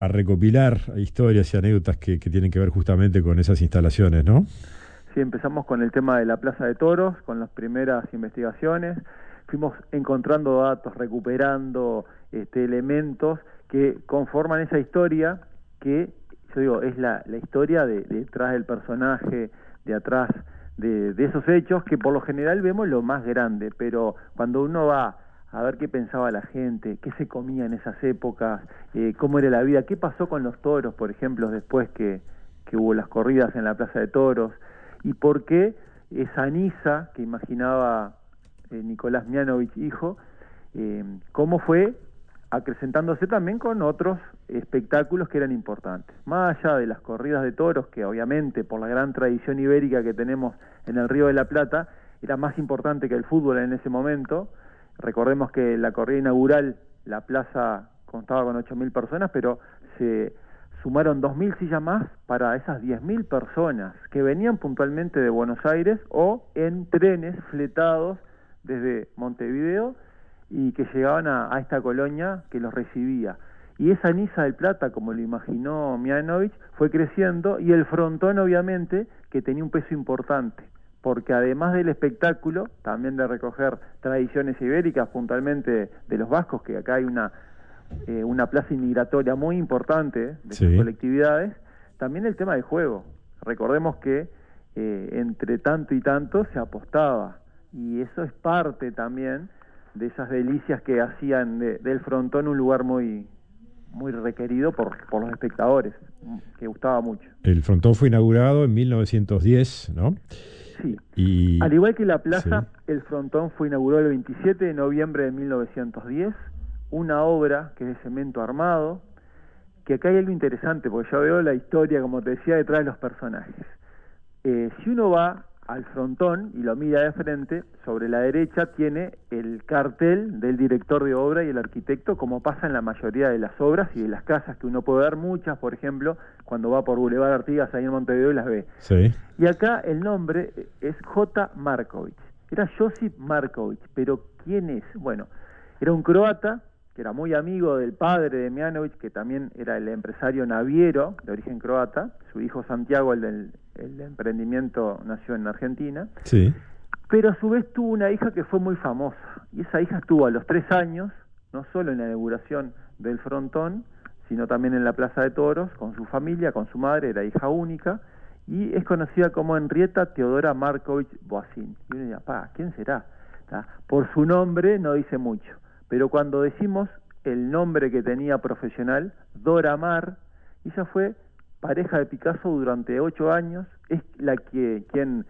a recopilar historias y anécdotas que tienen que ver justamente con esas instalaciones, ¿no? Sí, empezamos con el tema de la Plaza de Toros, con las primeras investigaciones. Fuimos encontrando datos, recuperando elementos que conforman esa historia que, yo digo, es la historia detrás del personaje, de atrás de esos hechos, que por lo general vemos lo más grande, pero cuando uno va a ver qué pensaba la gente, qué se comía en esas épocas, cómo era la vida, qué pasó con los toros, por ejemplo, después que hubo las corridas en la Plaza de Toros, y por qué esa Niza que imaginaba Nicolás Mianovich, hijo, cómo fue acrecentándose también con otros espectáculos que eran importantes. Más allá de las corridas de toros, que obviamente por la gran tradición ibérica que tenemos en el Río de la Plata, era más importante que el fútbol en ese momento. Recordemos que la corrida inaugural, la plaza contaba con 8.000 personas, pero se sumaron 2.000 sillas más para esas 10.000 personas que venían puntualmente de Buenos Aires o en trenes fletados desde Montevideo y que llegaban a esta colonia que los recibía. Y esa Niza del Plata, como lo imaginó Mianovich, fue creciendo, y el frontón, obviamente, que tenía un peso importante, porque además del espectáculo, también de recoger tradiciones ibéricas, puntualmente de los vascos, que acá hay una plaza inmigratoria muy importante de sus colectividades, también el tema del juego. Recordemos que entre tanto y tanto se apostaba, y eso es parte también de esas delicias que hacían del frontón un lugar muy requerido por los espectadores, que gustaba mucho. El frontón fue inaugurado en 1910, ¿no? Sí. Y al igual que la plaza, el frontón fue inaugurado el 27 de noviembre de 1910, una obra que es de cemento armado, que acá hay algo interesante, porque yo veo la historia, como te decía, detrás de los personajes. Si uno va al frontón y lo mira de frente, sobre la derecha tiene el cartel del director de obra y el arquitecto, como pasa en la mayoría de las obras y de las casas, que uno puede ver muchas, por ejemplo, cuando va por Boulevard Artigas ahí en Montevideo y las ve. Sí. Y acá el nombre es J. Markovich. Era Josip Markovich, pero ¿quién es? Bueno, era un croata que era muy amigo del padre de Mianovich, que también era el empresario naviero de origen croata. Su hijo Santiago, el emprendimiento, nació en Argentina. Sí. Pero a su vez tuvo una hija que fue muy famosa, y esa hija estuvo a los 3 años, no solo en la inauguración del frontón, sino también en la Plaza de Toros, con su familia, con su madre, era hija única, y es conocida como Henrietta Teodora Markovich Boasin. Y uno dice, ¿quién será? Por su nombre no dice mucho, pero cuando decimos el nombre que tenía profesional, Dora Maar, ella fue pareja de Picasso durante 8 años, es quien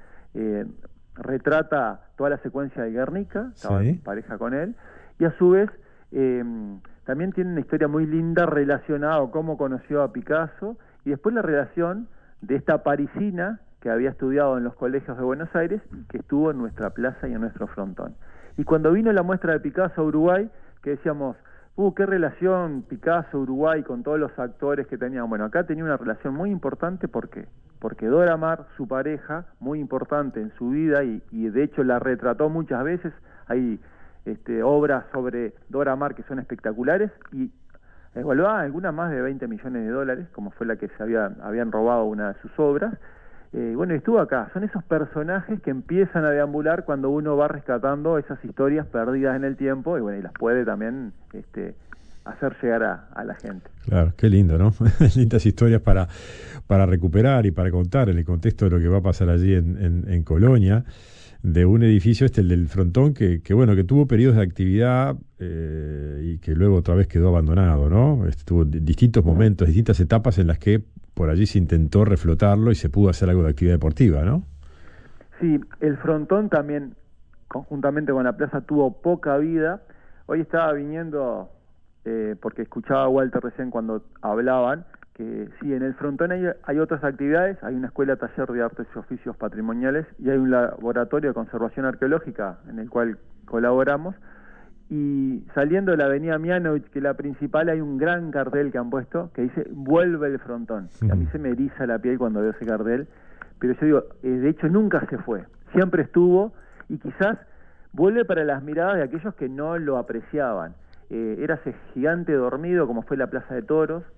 retrata toda la secuencia de Guernica, estaba en pareja con él, y a su vez también tiene una historia muy linda relacionada a cómo conoció a Picasso, y después la relación de esta parisina que había estudiado en los colegios de Buenos Aires y que estuvo en nuestra plaza y en nuestro frontón. Y cuando vino la muestra de Picasso a Uruguay, que decíamos, qué relación Picasso-Uruguay con todos los actores que tenían. Bueno, acá tenía una relación muy importante, ¿por qué? Porque Dora Maar, su pareja, muy importante en su vida, y de hecho la retrató muchas veces. Hay obras sobre Dora Maar que son espectaculares, y evaluaban algunas más de 20 millones de dólares, como fue la que habían robado una de sus obras. Bueno, estuvo acá. Son esos personajes que empiezan a deambular cuando uno va rescatando esas historias perdidas en el tiempo, y bueno, y las puede también hacer llegar a la gente. Claro, qué lindo, ¿no? Lindas historias para recuperar y para contar en el contexto de lo que va a pasar allí en Colonia, de un edificio el del frontón, que bueno, que tuvo periodos de actividad y que luego otra vez quedó abandonado, ¿no? Tuvo distintos momentos, distintas etapas en las que por allí se intentó reflotarlo y se pudo hacer algo de actividad deportiva, ¿no? Sí, el frontón también, conjuntamente con la plaza, tuvo poca vida. Hoy estaba viniendo, porque escuchaba a Walter recién cuando hablaban, que sí, en el frontón hay otras actividades, hay una escuela taller de artes y oficios patrimoniales, y hay un laboratorio de conservación arqueológica en el cual colaboramos. Y saliendo de la avenida Mianovich, que es la principal, hay un gran cartel que han puesto que dice "Vuelve el frontón". Y a mí se me eriza la piel cuando veo ese cartel, pero yo digo, de hecho nunca se fue, siempre estuvo, y quizás vuelve para las miradas de aquellos que no lo apreciaban. Era ese gigante dormido, como fue la Plaza de Toros,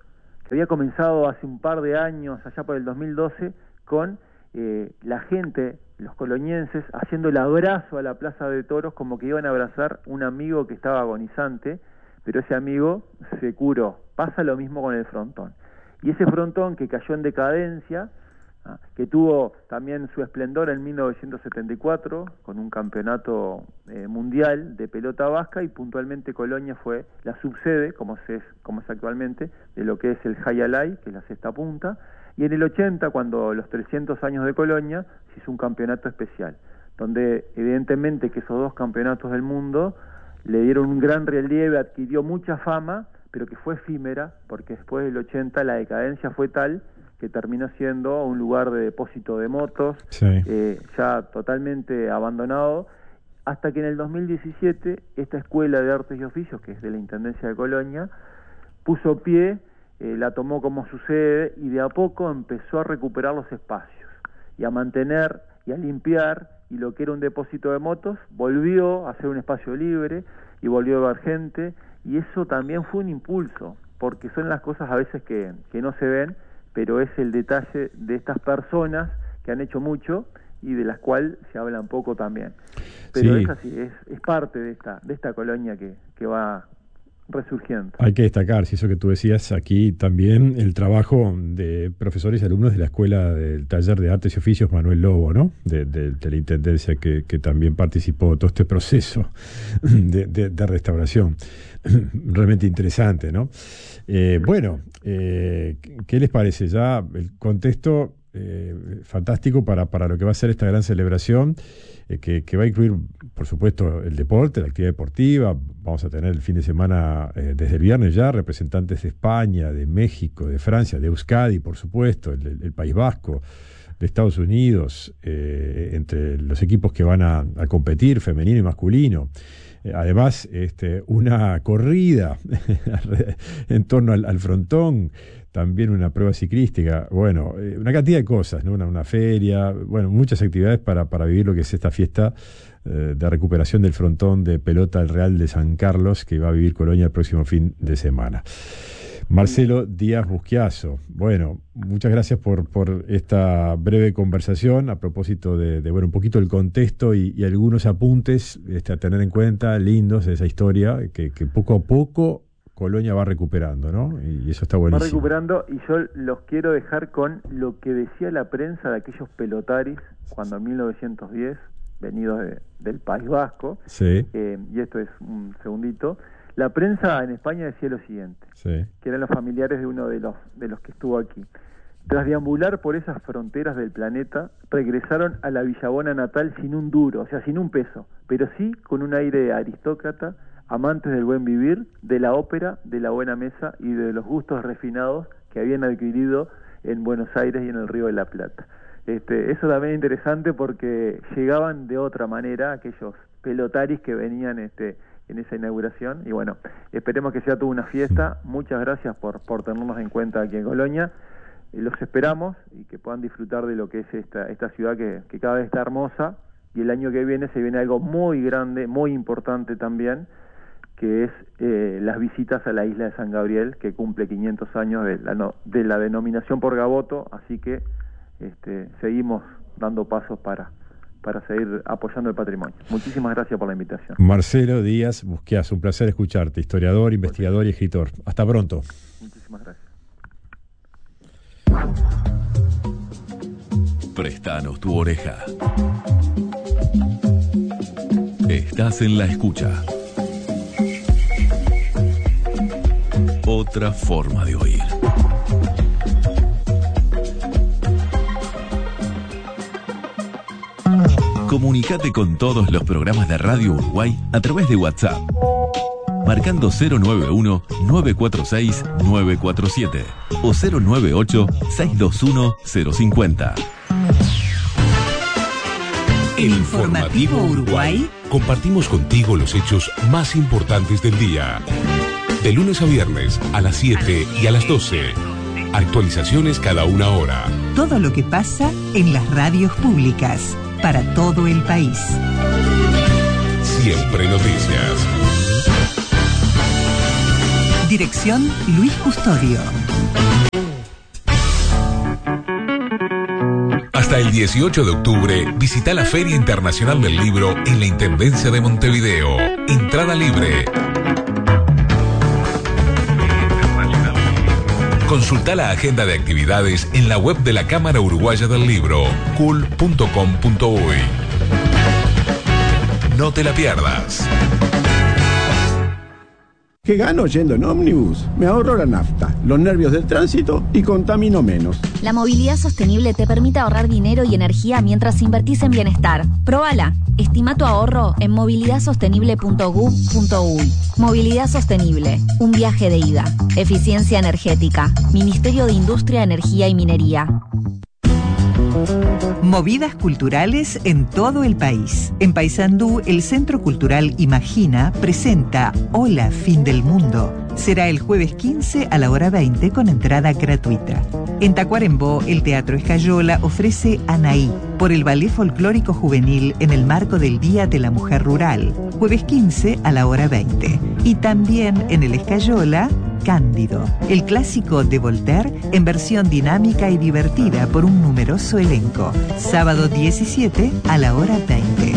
que había comenzado hace un par de años, allá por el 2012, con la gente, los colonienses, haciendo el abrazo a la Plaza de Toros como que iban a abrazar un amigo que estaba agonizante, pero ese amigo se curó. Pasa lo mismo con el frontón. Y ese frontón que cayó en decadencia, que tuvo también su esplendor en 1974 con un campeonato mundial de pelota vasca, y puntualmente Colonia fue la subsede, como es actualmente, de lo que es el Jai Alai, que es la sexta punta. Y en el 80, cuando los 300 años de Colonia, se hizo un campeonato especial, donde evidentemente que esos dos campeonatos del mundo le dieron un gran relieve, adquirió mucha fama, pero que fue efímera, porque después del 80 la decadencia fue tal que terminó siendo un lugar de depósito de motos, sí, ya totalmente abandonado, hasta que en el 2017 esta Escuela de Artes y Oficios, que es de la Intendencia de Colonia, puso pie, la tomó como su sede, y de a poco empezó a recuperar los espacios y a mantener y a limpiar, y lo que era un depósito de motos volvió a ser un espacio libre y volvió a ver gente, y eso también fue un impulso, porque son las cosas a veces que no se ven, pero es el detalle de estas personas que han hecho mucho y de las cuales se habla un poco también. Pero sí, es así, es parte de esta Colonia que va resurgiendo. hay que destacar, si eso que tú decías aquí también, el trabajo de profesores y alumnos de la Escuela del Taller de Artes y Oficios Manuel Lobo, ¿no? De la Intendencia, que también participó de todo este proceso de restauración. Realmente interesante, ¿no? Bueno, ¿qué les parece? Ya el contexto fantástico para lo que va a ser esta gran celebración, que va a incluir, por supuesto, el deporte, la actividad deportiva. Vamos a tener el fin de semana, desde el viernes ya, representantes de España, de México, de Francia, de Euskadi, por supuesto, el País Vasco, de Estados Unidos, entre los equipos que van a competir, femenino y masculino. Además, una corrida en torno al frontón, también una prueba ciclística, bueno, una cantidad de cosas, ¿no? Una feria, bueno, muchas actividades para vivir lo que es esta fiesta de recuperación del frontón de pelota del Real de San Carlos, que va a vivir Colonia el próximo fin de semana. Marcelo Díaz Busquiazo, bueno, muchas gracias por esta breve conversación a propósito de un poquito el contexto y algunos apuntes a tener en cuenta, lindos, de esa historia que poco a poco Colonia va recuperando, ¿no? Y eso está buenísimo. Va recuperando, y yo los quiero dejar con lo que decía la prensa de aquellos pelotaris cuando en 1910, venidos del País Vasco, sí, y esto es un segundito. La prensa en España decía lo siguiente, sí, que eran los familiares de uno de los que estuvo aquí. Tras deambular por esas fronteras del planeta, regresaron a la Villabona natal sin un duro, o sea, sin un peso, pero sí con un aire aristócrata, amantes del buen vivir, de la ópera, de la buena mesa y de los gustos refinados que habían adquirido en Buenos Aires y en el Río de la Plata. Eso también es interesante porque llegaban de otra manera aquellos pelotaris que venían en esa inauguración, y bueno, esperemos que sea toda una fiesta. Muchas gracias por tenernos en cuenta aquí en Colonia. Los esperamos y que puedan disfrutar de lo que es esta ciudad que cada vez está hermosa, y el año que viene se viene algo muy grande, muy importante también, que es las visitas a la isla de San Gabriel, que cumple 500 años de la denominación por Gaboto, así que seguimos dando pasos para seguir apoyando el patrimonio. Muchísimas gracias por la invitación. Marcelo Díaz Busquiazo, un placer escucharte, historiador, investigador y escritor. Hasta pronto. Muchísimas gracias. Préstanos tu oreja. Estás en la escucha. Otra forma de oír. Comunicate con todos los programas de Radio Uruguay a través de WhatsApp, marcando 091-946-947 o 098-621-050. En Informativo Uruguay compartimos contigo los hechos más importantes del día. De lunes a viernes a las 7 y a las 12. Actualizaciones cada una hora. Todo lo que pasa en las radios públicas para todo el país. Siempre noticias. Dirección Luis Custodio. Hasta el 18 de octubre, visita la Feria Internacional del Libro en la Intendencia de Montevideo. Entrada libre. Consulta la agenda de actividades en la web de la Cámara Uruguaya del Libro, cul.com.uy. No te la pierdas. ¿Qué gano yendo en ómnibus? Me ahorro la nafta, los nervios del tránsito y contamino menos. La movilidad sostenible te permite ahorrar dinero y energía mientras invertís en bienestar. Próbala. Estima tu ahorro en movilidadsostenible.gov.uy. Movilidad sostenible. Un viaje de ida. Eficiencia energética. Ministerio de Industria, Energía y Minería. Movidas culturales en todo el país. En Paysandú, el Centro Cultural Imagina presenta Hola, Fin del Mundo. Será el jueves 15 a la hora 20 con entrada gratuita. En Tacuarembó, el Teatro Escayola ofrece Anaí, por el Ballet Folclórico Juvenil en el marco del Día de la Mujer Rural, jueves 15 a la hora 20. Y también en el Escayola, Cándido, el clásico de Voltaire en versión dinámica y divertida por un numeroso elenco, sábado 17 a la hora 20.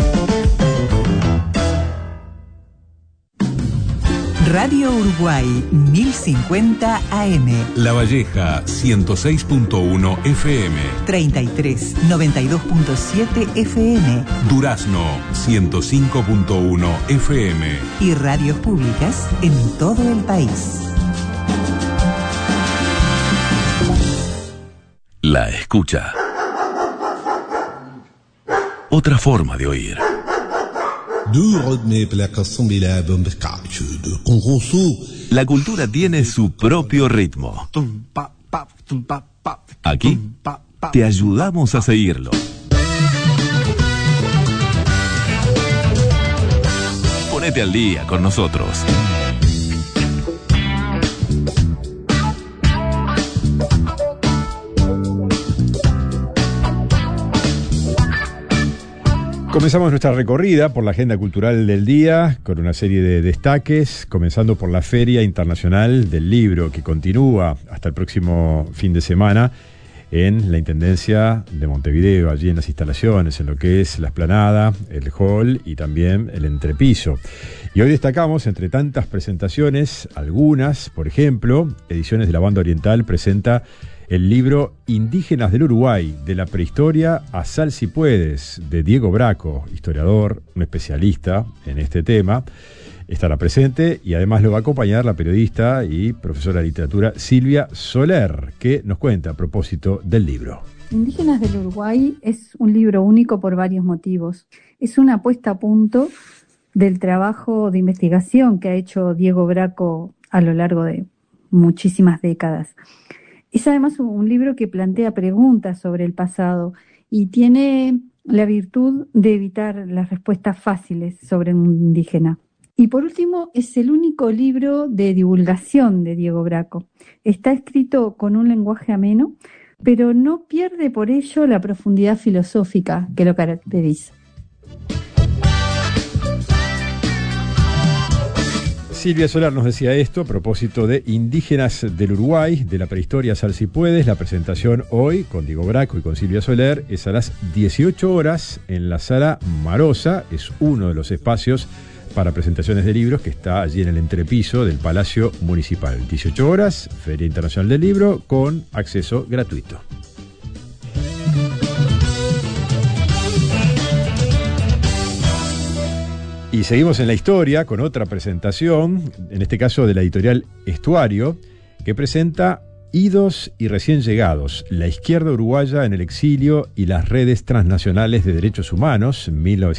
Radio Uruguay 1050 AM. La Valleja 106.1 FM. 33 92.7 FM. Durazno 105.1 FM. Y radios públicas en todo el país. La escucha. Otra forma de oír. La cultura tiene su propio ritmo. Aquí te ayudamos a seguirlo. Ponete al día con nosotros. Comenzamos nuestra recorrida por la agenda cultural del día con una serie de destaques, comenzando por la Feria Internacional del Libro, que continúa hasta el próximo fin de semana en la Intendencia de Montevideo, allí en las instalaciones, en lo que es la explanada, el hall y también el entrepiso. Y hoy destacamos, entre tantas presentaciones, algunas, por ejemplo, Ediciones de la Banda Oriental presenta el libro Indígenas del Uruguay, de la prehistoria a Sal si puedes, de Diego Braco, historiador, un especialista en este tema. Estará presente y además lo va a acompañar la periodista y profesora de literatura Silvia Soler, que nos cuenta a propósito del libro. Indígenas del Uruguay es un libro único por varios motivos. Es una puesta a punto del trabajo de investigación que ha hecho Diego Braco a lo largo de muchísimas décadas. Es además un libro que plantea preguntas sobre el pasado y tiene la virtud de evitar las respuestas fáciles sobre un indígena. Y por último, es el único libro de divulgación de Diego Braco. Está escrito con un lenguaje ameno, pero no pierde por ello la profundidad filosófica que lo caracteriza. Silvia Soler nos decía esto a propósito de Indígenas del Uruguay, de la prehistoria Sal si puedes. La presentación hoy con Diego Braco y con Silvia Soler es a las 18 horas en la Sala Marosa. Es uno de los espacios para presentaciones de libros que está allí en el entrepiso del Palacio Municipal. 18 horas, Feria Internacional del Libro, con acceso gratuito. Y seguimos en la historia con otra presentación, en este caso de la editorial Estuario, que presenta Idos y recién llegados, la izquierda uruguaya en el exilio y las redes transnacionales de derechos humanos,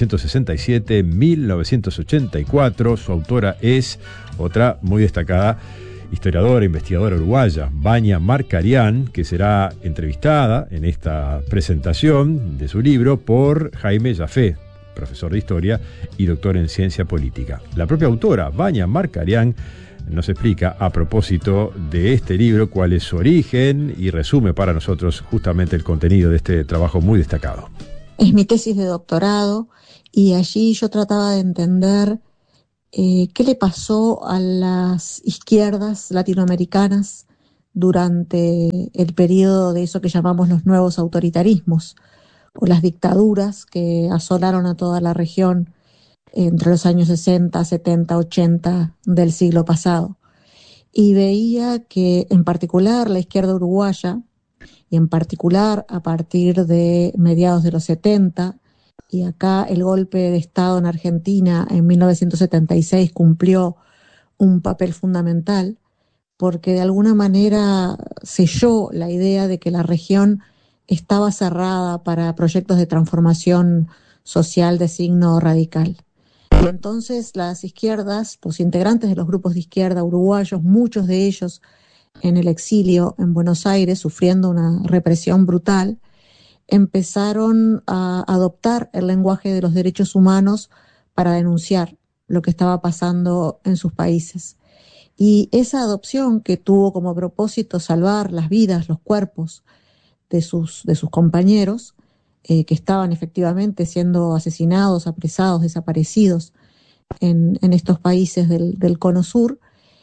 1967-1984. Su autora es otra muy destacada historiadora, investigadora uruguaya, Vania Marcarián, que será entrevistada en esta presentación de su libro por Jaime Jafé, profesor de historia y doctor en ciencia política. La propia autora, Vania Marcarián, nos explica a propósito de este libro cuál es su origen y resume para nosotros justamente el contenido de este trabajo muy destacado. Es mi tesis de doctorado y allí yo trataba de entender qué le pasó a las izquierdas latinoamericanas durante el periodo de eso que llamamos los nuevos autoritarismos o las dictaduras que asolaron a toda la región entre los años 60, 70, 80 del siglo pasado. Y veía que en particular la izquierda uruguaya, y en particular a partir de mediados de los 70, y acá el golpe de Estado en Argentina en 1976 cumplió un papel fundamental, porque de alguna manera selló la idea de que la región estaba cerrada para proyectos de transformación social de signo radical. Y entonces las izquierdas, los integrantes de los grupos de izquierda uruguayos, muchos de ellos en el exilio en Buenos Aires, sufriendo una represión brutal, empezaron a adoptar el lenguaje de los derechos humanos para denunciar lo que estaba pasando en sus países. Y esa adopción, que tuvo como propósito salvar las vidas, los cuerpos de sus compañeros, que estaban efectivamente siendo asesinados, apresados, desaparecidos en estos países del Cono Sur,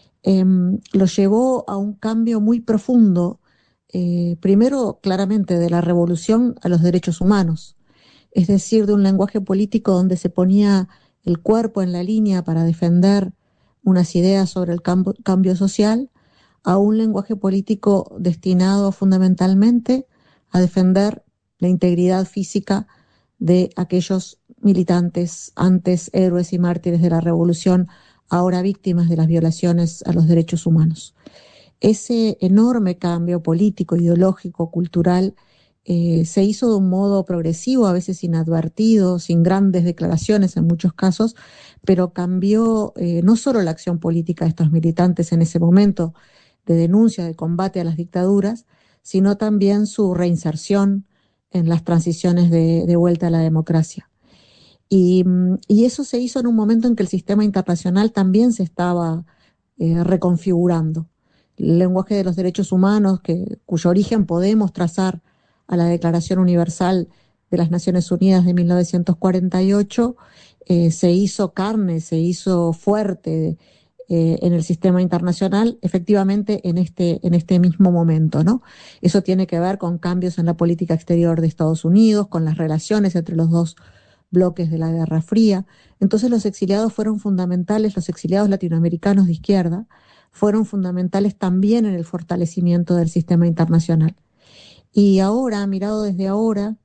lo llevó a un cambio muy profundo, primero claramente de la revolución a los derechos humanos, es decir, de un lenguaje político donde se ponía el cuerpo en la línea para defender unas ideas sobre el cambio social, a un lenguaje político destinado fundamentalmente a defender la integridad física de aquellos militantes, antes héroes y mártires de la revolución, ahora víctimas de las violaciones a los derechos humanos. Ese enorme cambio político, ideológico, cultural, se hizo de un modo progresivo, a veces inadvertido, sin grandes declaraciones en muchos casos, pero cambió no solo la acción política de estos militantes en ese momento de denuncia, de combate a las dictaduras, sino también su reinserción en las transiciones de vuelta a la democracia. Y eso se hizo en un momento en que el sistema internacional también se estaba reconfigurando. El lenguaje de los derechos humanos, cuyo origen podemos trazar a la Declaración Universal de las Naciones Unidas de 1948, se hizo carne, se hizo fuerte en el sistema internacional, efectivamente en este mismo momento, ¿no? Eso tiene que ver con cambios en la política exterior de Estados Unidos, con las relaciones entre los dos bloques de la Guerra Fría. Entonces los exiliados fueron fundamentales, los exiliados latinoamericanos de izquierda fueron fundamentales también en el fortalecimiento del sistema internacional. Y ahora, mirado desde ahora,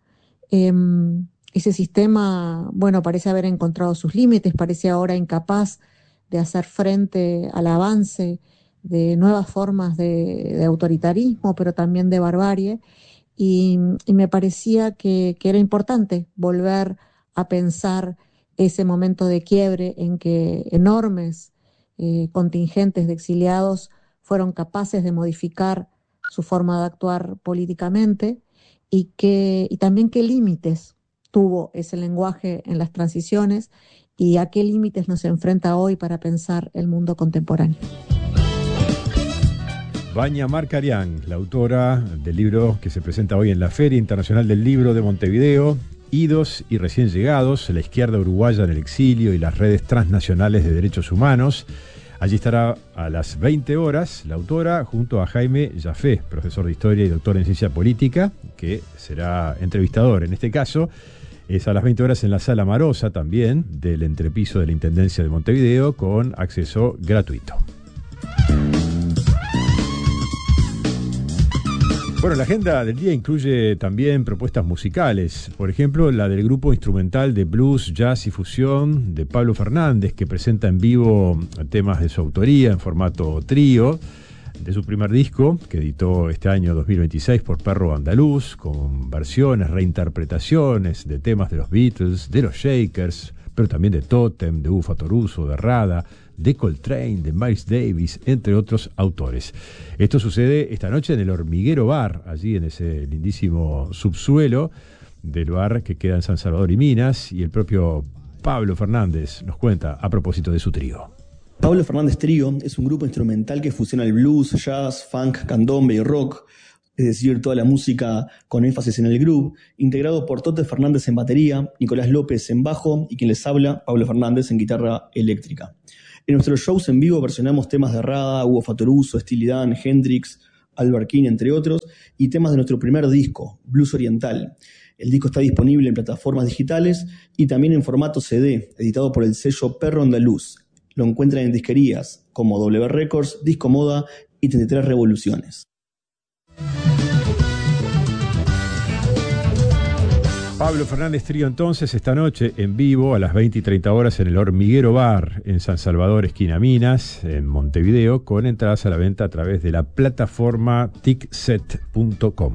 ese sistema, bueno, parece haber encontrado sus límites, parece ahora incapaz de hacer frente al avance de nuevas formas de autoritarismo, pero también de barbarie, y me parecía que era importante volver a pensar ese momento de quiebre en que enormes contingentes de exiliados fueron capaces de modificar su forma de actuar políticamente y también qué límites tuvo ese lenguaje en las transiciones y a qué límites nos enfrenta hoy para pensar el mundo contemporáneo. Vania Marcarián, la autora del libro que se presenta hoy en la Feria Internacional del Libro de Montevideo, Idos y Recién Llegados, la izquierda uruguaya en el exilio y las redes transnacionales de derechos humanos. Allí estará a las 20 horas la autora junto a Jaime Jafé, profesor de Historia y doctor en Ciencia Política, que será entrevistador. En este caso es a las 20 horas en la Sala Marosa también, del entrepiso de la Intendencia de Montevideo, con acceso gratuito. Bueno, la agenda del día incluye también propuestas musicales. Por ejemplo, la del grupo instrumental de blues, jazz y fusión de Pablo Fernández, que presenta en vivo temas de su autoría en formato trío, de su primer disco, que editó este año 2026 por Perro Andaluz, con versiones, reinterpretaciones de temas de los Beatles, de los Shakers, pero también de Totem, de Hugo Fatoruso, de Rada, de Coltrane, de Miles Davis, entre otros autores. Esto sucede esta noche en el Hormiguero Bar, allí en ese lindísimo subsuelo del bar que queda en San Salvador y Minas, y el propio Pablo Fernández nos cuenta a propósito de su trío. Pablo Fernández Trío es un grupo instrumental que fusiona el blues, jazz, funk, candombe y rock, es decir, toda la música con énfasis en el groove, integrado por Tote Fernández en batería, Nicolás López en bajo y quien les habla, Pablo Fernández en guitarra eléctrica. En nuestros shows en vivo versionamos temas de Rada, Hugo Fatoruso, Steely Dan, Hendrix, Albert King, entre otros, y temas de nuestro primer disco, Blues Oriental. El disco está disponible en plataformas digitales y también en formato CD, editado por el sello Perro Andaluz. Lo encuentran en disquerías como W Records, Disco Moda y 33 Revoluciones. Pablo Fernández Trío entonces esta noche en vivo a las 20 y 30 horas en el Hormiguero Bar en San Salvador, esquina Minas, en Montevideo, con entradas a la venta a través de la plataforma tickset.com.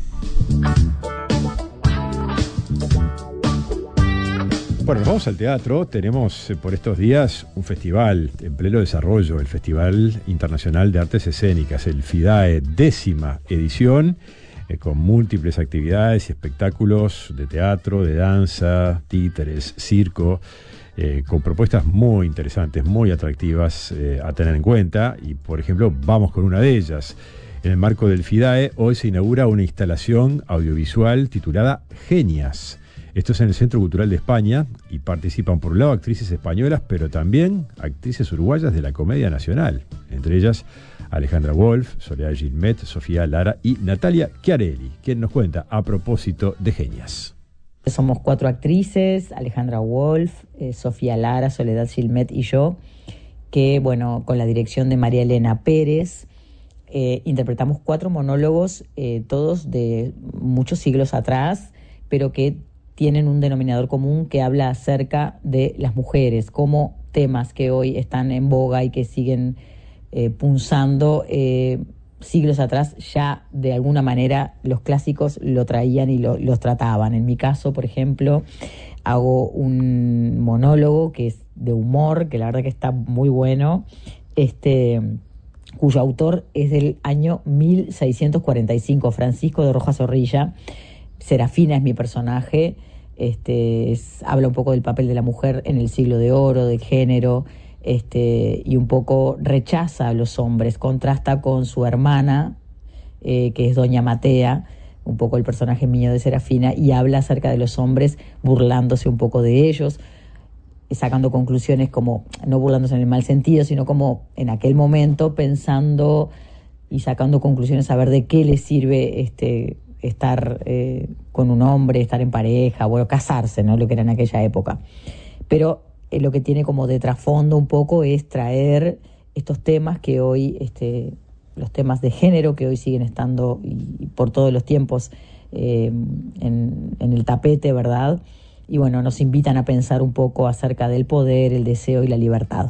Bueno, nos vamos al teatro. Tenemos por estos días un festival en pleno desarrollo, el Festival Internacional de Artes Escénicas, el FIDAE, 10ª edición, con múltiples actividades y espectáculos de teatro, de danza, títeres, circo, con propuestas muy interesantes, muy atractivas a tener en cuenta. Y, por ejemplo, vamos con una de ellas. En el marco del FIDAE, hoy se inaugura una instalación audiovisual titulada Genias. Esto es en el Centro Cultural de España y participan por un lado actrices españolas, pero también actrices uruguayas de la Comedia Nacional, entre ellas Alejandra Wolf, Soledad Gilmet, Sofía Lara y Natalia Chiarelli, quien nos cuenta a propósito de Genias. Somos 4 actrices, Alejandra Wolf, Sofía Lara, Soledad Gilmet y yo, que, bueno, con la dirección de María Elena Pérez, interpretamos 4 monólogos, todos de muchos siglos atrás, pero que tienen un denominador común que habla acerca de las mujeres, como temas que hoy están en boga y que siguen punzando. Siglos atrás ya de alguna manera los clásicos lo traían y los trataban. En mi caso, por ejemplo, hago un monólogo que es de humor, que la verdad que está muy bueno, cuyo autor es del año 1645, Francisco de Rojas Zorrilla. Serafina es mi personaje, habla un poco del papel de la mujer en el siglo de oro, del género, y un poco rechaza a los hombres, contrasta con su hermana, que es Doña Matea, un poco el personaje mío de Serafina, y habla acerca de los hombres burlándose un poco de ellos, sacando conclusiones como, no burlándose en el mal sentido, sino como en aquel momento pensando y sacando conclusiones a ver de qué les sirve estar con un hombre, estar en pareja, bueno, casarse, ¿no? Lo que era en aquella época. Pero lo que tiene como de trasfondo un poco es traer estos temas que hoy, los temas de género que hoy siguen estando y por todos los tiempos en el tapete, ¿verdad? Y bueno, nos invitan a pensar un poco acerca del poder, el deseo y la libertad.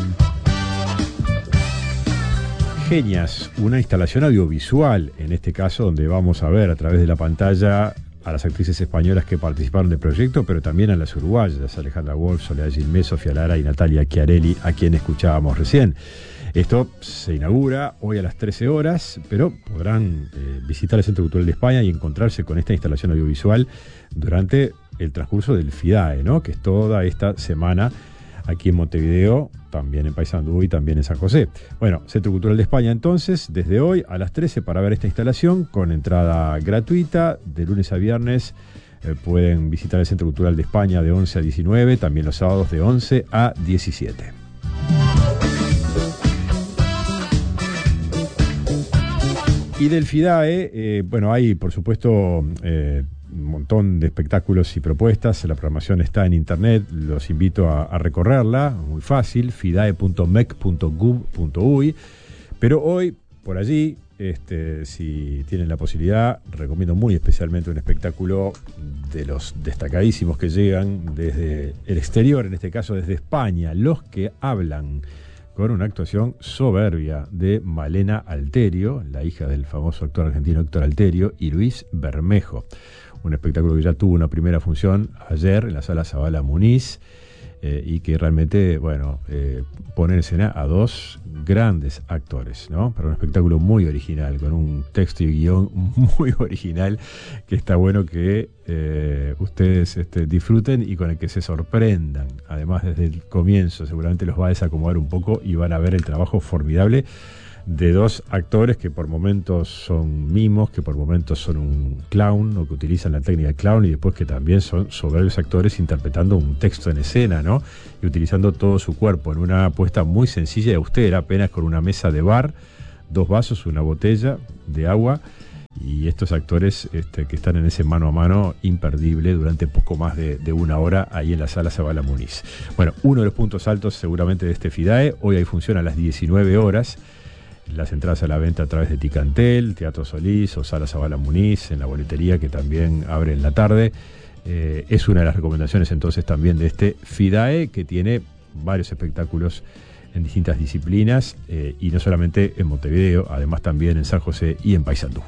Genias, una instalación audiovisual, en este caso donde vamos a ver a través de la pantalla a las actrices españolas que participaron del proyecto, pero también a las uruguayas, Alejandra Wolf, Soledad Gilmet, Sofía Lara y Natalia Chiarelli, a quien escuchábamos recién. Esto se inaugura hoy a las 13 horas, pero podrán visitar el Centro Cultural de España y encontrarse con esta instalación audiovisual durante el transcurso del FIDAE, ¿no? Que es toda esta semana aquí en Montevideo, también en Paysandú y también en San José. Bueno, Centro Cultural de España entonces, desde hoy a las 13 para ver esta instalación con entrada gratuita, de lunes a viernes. Pueden visitar el Centro Cultural de España de 11 a 19, también los sábados de 11 a 17. Y del FIDAE, bueno, hay por supuesto un montón de espectáculos y propuestas. La programación está en internet, los invito a recorrerla, muy fácil, fidae.mec.gov.uy. Pero hoy, por allí, si tienen la posibilidad, recomiendo muy especialmente un espectáculo de los destacadísimos que llegan desde el exterior, en este caso desde España, Los que hablan, con una actuación soberbia de Malena Alterio, la hija del famoso actor argentino Héctor Alterio, y Luis Bermejo. Un espectáculo que ya tuvo una primera función ayer en la Sala Zabala Muniz, y que realmente, bueno, pone en escena a 2 grandes actores, ¿no? Para un espectáculo muy original, con un texto y guión muy original, que está bueno que ustedes disfruten y con el que se sorprendan. Además, desde el comienzo seguramente los va a desacomodar un poco y van a ver el trabajo formidable de 2 actores que por momentos son mimos, que por momentos son un clown o que utilizan la técnica del clown, y después que también son soberbios actores interpretando un texto en escena, ¿no? Y utilizando todo su cuerpo en una apuesta muy sencilla y austera, apenas con una mesa de bar 2 vasos, una botella de agua, y estos actores que están en ese mano a mano imperdible durante poco más de 1 hora ahí en la Sala Zabala Muniz. Bueno, uno de los puntos altos seguramente de este FIDAE. Hoy hay función a las 19 horas. Las entradas a la venta a través de Ticantel, Teatro Solís o Sala Zabala Muniz, en la boletería, que también abre en la tarde. Es una de las recomendaciones entonces también de este FIDAE, que tiene varios espectáculos en distintas disciplinas, y no solamente en Montevideo, además también en San José y en Paysandú.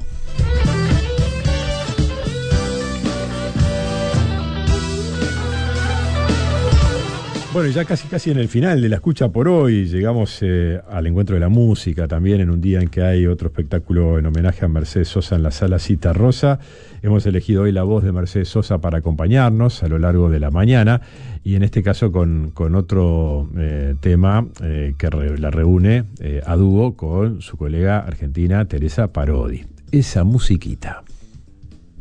Bueno, ya casi en el final de la escucha por hoy, llegamos al encuentro de la música, también en un día en que hay otro espectáculo en homenaje a Mercedes Sosa en la Sala Cita Rosa. Hemos elegido hoy la voz de Mercedes Sosa para acompañarnos a lo largo de la mañana, y en este caso con otro tema que la reúne a dúo con su colega argentina Teresa Parodi. Esa musiquita.